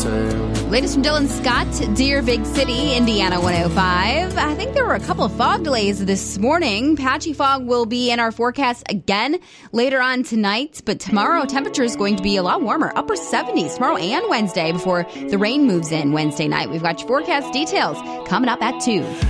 tail. Latest from Dylan Scott, Deer Big City, Indiana 105. I think there were a couple of fog delays this morning. Patchy fog will be in our forecast again later on tonight, but tomorrow temperature is going to be a lot warmer, upper 70s tomorrow and Wednesday before the rain moves in Wednesday night. We've got your forecast details coming up at 2.